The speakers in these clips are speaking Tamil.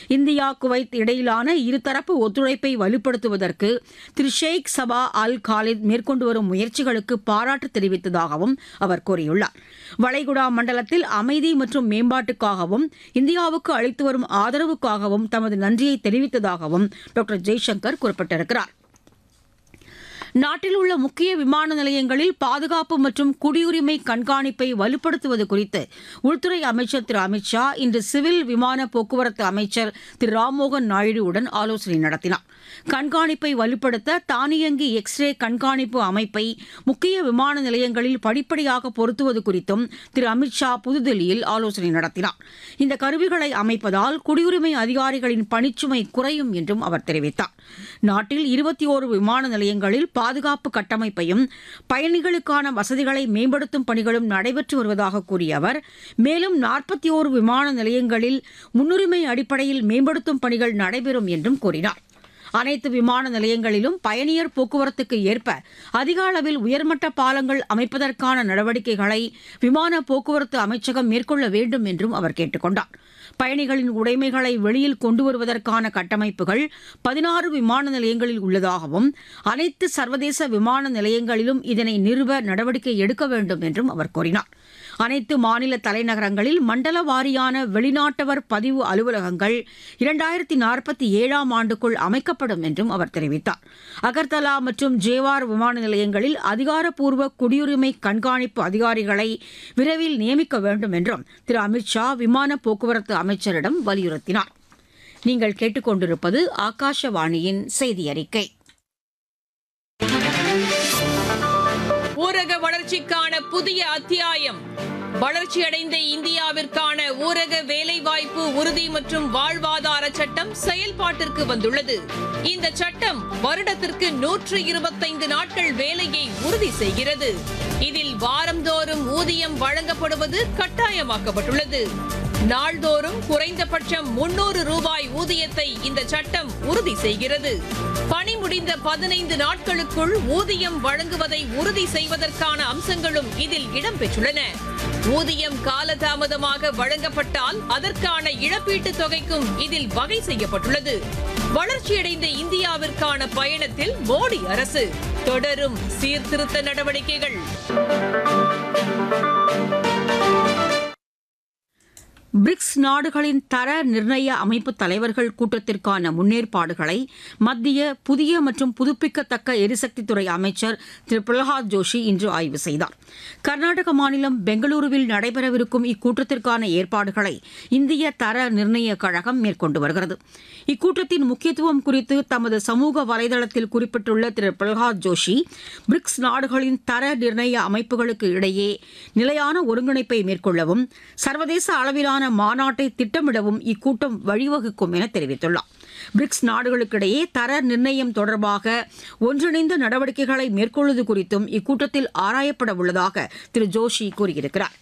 இந்தியா குவைத் இடையிலான இருதரப்பு ஒத்துழைப்பை வலுப்படுத்துவதற்கு திரு ஷேக் சபா அல் காலித் மேற்கொண்டு வரும் முயற்சிகளுக்கு பாராட்டு தெரிவித்ததாகவும் அவர் கூறியுள்ளார். வளைகுடா மண்டலத்தில் அமைதி மற்றும் மேம்பாட்டுக்காகவும் இந்தியாவுக்கு அளித்து வரும் ஆதரவுக்காகவும் தமது நன்றியை தெரிவித்ததாகவும் டாக்டர் ஜெய்சங்கர் குறிப்பிட்டிருக்கிறார். நாட்டில் உள்ள முக்கிய விமான நிலையங்களில் பாதுகாப்பு மற்றும் குடியுரிமை கண்காணிப்பை வலுப்படுத்துவது குறித்து உள்துறை அமைச்சர் திரு அமித் ஷா இன்று சிவில் விமான போக்குவரத்து அமைச்சர் திரு ராம்மோகன் நாயுடுவுடன் ஆலோசனை நடத்தினார். கண்காணிப்பை வலுப்படுத்த தானியங்கி எக்ஸ்ரே கண்காணிப்பு அமைப்பை முக்கிய விமான நிலையங்களில் படிப்படியாக பொருத்துவது குறித்தும் திரு அமித் ஷா புதுதில்லியில் ஆலோசனை நடத்தினார். இந்த கருவிகளை அமைப்பதால் குடியுரிமை அதிகாரிகளின் பணிச்சுமை குறையும் என்றும் அவர் தெரிவித்தார். நாட்டில் 21 விமான நிலையங்களில் பாதுகாப்பு கட்டமைப்பையும் பயணிகளுக்கான வசதிகளை மேம்படுத்தும் பணிகளும் நடைபெற்று வருவதாக கூறிய அவர், மேலும் 41 விமான நிலையங்களில் முன்னுரிமை அடிப்படையில் மேம்படுத்தும் பணிகள் நடைபெறும் என்றும் கூறினார். அனைத்து விமான நிலையங்களிலும் பயணியர் போக்குவரத்துக்கு ஏற்ப அதிக அளவில் உயர்மட்ட பாலங்கள் அமைப்பதற்கான நடவடிக்கைகளை விமான போக்குவரத்து அமைச்சகம் மேற்கொள்ள வேண்டும் என்றும் அவர் கேட்டுக் கொண்டார். பயணிகளின் உடைமைகளை வெளியில் கொண்டு வருவதற்கான கட்டமைப்புகள் 16 விமான நிலையங்களில் உள்ளதாகவும் அனைத்து சர்வதேச விமான நிலையங்களிலும் இதனை நிறுவ நடவடிக்கை எடுக்க வேண்டும் என்றும் அவர் கூறினார். அனைத்து மாநில தலைநகரங்களில் மண்டல வாரியான வெளிநாட்டவர் பதிவு அலுவலகங்கள் 2047ஆம் ஆண்டுக்குள் அமைக்கப்படும் என்றும் அவர் தெரிவித்தார். அகர்தலா மற்றும் ஜேவார் விமான நிலையங்களில் அதிகாரப்பூர்வ குடியுரிமை கண்காணிப்பு அதிகாரிகளை விரைவில் நியமிக்க வேண்டும் என்றும் திரு அமித் ஷா விமான போக்குவரத்து அமைச்சரிடம் வலியுறுத்தினார். நீங்கள் கேட்டுக்கொண்டிருப்பது ஆகாஷவாணியின் செய்தி அறிக்கை. ஊரக வளர்ச்சிக்கான புதிய அத்தியாயம். வளர்ச்சியடைந்த இந்தியாவிற்கான ஊரக வேலைவாய்ப்பு உறுதி மற்றும் வாழ்வாதார சட்டம் செயல்பாட்டிற்கு வந்துள்ளது. இந்த சட்டம் வருடத்திற்கு 125 நாட்கள் வேலையை உறுதி செய்கிறது. இதில் வாரந்தோறும் ஊதியம் வழங்கப்படுவது கட்டாயமாக்கப்பட்டுள்ளது. நாள்தோறும் குறைந்தபட்சம் 300 ரூபாய் ஊதியத்தை இந்த சட்டம் உறுதி செய்கிறது. பணி முடிந்த 15 நாட்களுக்குள் ஊதியம் வழங்குவதை உறுதி செய்வதற்கான அம்சங்களும் இதில் இடம்பெற்றுள்ளன. ஊதியம் காலதாமதமாக வழங்கப்பட்டால் அதற்கான இழப்பீட்டுத் தொகைக்கும் இதில் வகை செய்யப்பட்டுள்ளது. வளர்ச்சியடைந்த இந்தியாவிற்கான பயணத்தில் மோடி அரசு தொடரும் சீர்திருத்த நடவடிக்கைகள். பிரிக்ஸ் நாடுகளின் தர நிர்ணய அமைப்பு தலைவர்கள் கூட்டத்திற்கான முன்னேற்பாடுகளை மத்திய புதிய மற்றும் புதுப்பிக்கத்தக்க எரிசக்தித்துறை அமைச்சர் திரு பிரகலாத் ஜோஷி இன்று ஆய்வு செய்தார். கர்நாடக மாநிலம் பெங்களூருவில் நடைபெறவிருக்கும் இக்கூட்டத்திற்கான ஏற்பாடுகளை இந்திய தர நிர்ணய கழகம் மேற்கொண்டு வருகிறது. இக்கூட்டத்தின் முக்கியத்துவம் குறித்து தமது சமூக வலைதளத்தில் குறிப்பிட்டுள்ள திரு பிரகலாத் ஜோஷி, பிரிக்ஸ் நாடுகளின் தர நிர்ணய அமைப்புகளுக்கு இடையே நிலையான ஒருங்கிணைப்பை மேற்கொள்ளவும் சர்வதேச அளவிலான மாநாட்டை திட்டமிடவும் இக்கூட்டம் வழிவகுக்கும் என தெரிவித்துள்ளார். பிரிக்ஸ் நாடுகளுக்கிடையே தர நிர்ணயம் தொடர்பாக ஒன்றிணைந்த நடவடிக்கைகளை மேற்கொள்வது குறித்தும் இக்கூட்டத்தில் ஆராயப்பட உள்ளதாக திரு ஜோஷி கூறியிருக்கிறார்.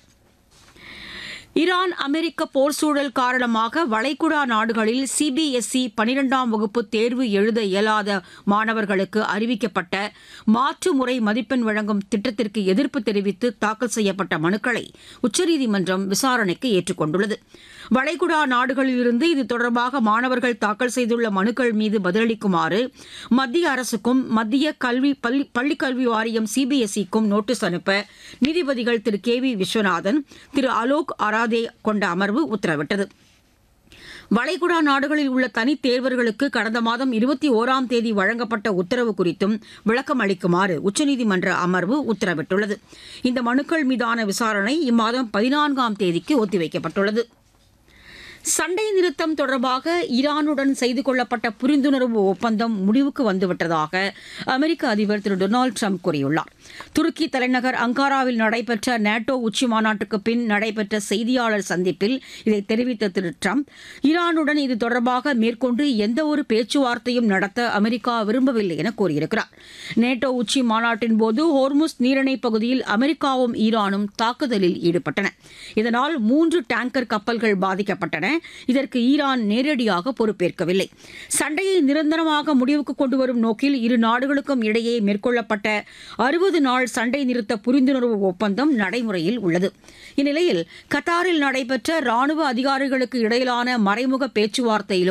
ஈரான் அமெரிக்க போர் சூழல் காரணமாக வளைகுடா நாடுகளில் சிபிஎஸ்இ 12ஆம் வகுப்பு தேர்வு எழுத இயலாத மாணவர்களுக்கு அறிவிக்கப்பட்ட மாற்று முறை மதிப்பெண் வழங்கும் திட்டத்திற்கு எதிர்ப்பு தெரிவித்து தாக்கல் செய்யப்பட்ட மனுக்களை உச்சநீதிமன்றம் விசாரணைக்கு ஏற்றுக்கொண்டுள்ளது. வளைகுடா நாடுகளிலிருந்து இது தொடர்பாக மாணவர்கள் தாக்கல் செய்துள்ள மனுக்கள் மீது பதிலளிக்குமாறு மத்திய அரசுக்கும் மத்திய பள்ளிக்கல்வி வாரியம் சிபிஎஸ்இக்கும் நோட்டீஸ் அனுப்ப நீதிபதிகள் திரு கே வி விஸ்வநாதன், திரு அலோக் ஆராதே கொண்ட அமர்வு உத்தரவிட்டது. வளைகுடா நாடுகளில் உள்ள தனித் தேர்வர்களுக்கு கடந்த மாதம் 21ஆம் தேதி வழங்கப்பட்ட உத்தரவு குறித்தும் விளக்கம் அளிக்குமாறு உச்சநீதிமன்ற அமர்வு உத்தரவிட்டுள்ளது. இந்த மனுக்கள் மீதான விசாரணை இம்மாதம் 14ஆம் தேதிக்கு ஒத்திவைக்கப்பட்டுள்ளது. சண்டை நிறுத்தம் தொடர்பாக ஈரானுடன் செய்து கொள்ளப்பட்ட புரிந்துணர்வு ஒப்பந்தம் முடிவுக்கு வந்துவிட்டதாக அமெரிக்க அதிபர் திரு டொனால்டு ட்ரம்ப் கூறியுள்ளார். துருக்கி தலைநகர் அங்காராவில் நடைபெற்ற நேட்டோ உச்சி மாநாட்டுக்கு பின் நடைபெற்ற செய்தியாளர் சந்திப்பில் இதை தெரிவித்த திரு ட்ரம்ப், ஈரானுடன் இது தொடர்பாக மேற்கொண்டு எந்தவொரு பேச்சுவார்த்தையும் நடத்த அமெரிக்கா விரும்பவில்லை என கூறியிருக்கிறார். நேட்டோ உச்சி மாநாட்டின் போது ஹோர்முஸ் நீரிணை பகுதியில் அமெரிக்காவும் ஈரானும் தாக்குதலில் ஈடுபட்டன. இதனால் 3 டேங்கர் கப்பல்கள் பாதிக்கப்பட்டன. இதற்கு ஈரான் நேரடியாக பொறுப்பேற்கவில்லை. சண்டையை நிரந்தரமாக முடிவுக்கு கொண்டுவரும் நோக்கில் இரு நாடுகளுக்கும் இடையே மேற்கொள்ளப்பட்ட 60 நாள் சண்டை நிறுத்த புரிந்துணர்வு ஒப்பந்தம் நடைமுறையில் உள்ளது. இந்நிலையில் கத்தாரில் நடைபெற்ற ராணுவ அதிகாரிகளுக்கு இடையிலான மறைமுக பேச்சுவார்த்தையிலும்